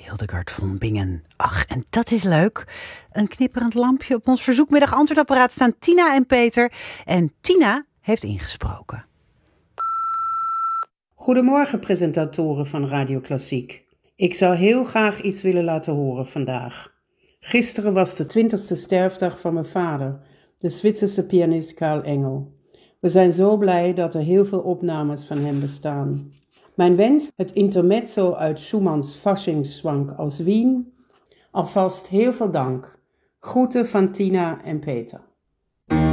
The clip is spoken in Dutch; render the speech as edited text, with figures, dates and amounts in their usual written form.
Hildegard von Bingen. Ach, en dat is leuk. Een knipperend lampje op ons verzoekmiddag-antwoordapparaat staan Tina en Peter. En Tina heeft ingesproken. Goedemorgen, presentatoren van Radio Klassiek. Ik zou heel graag iets willen laten horen vandaag. Gisteren was de 20e sterfdag van mijn vader, de Zwitserse pianist Karl Engel. We zijn zo blij dat er heel veel opnames van hem bestaan. Mijn wens, het intermezzo uit Schumanns Faschingszwank aus Wien. Alvast heel veel dank. Groeten van Tina en Peter.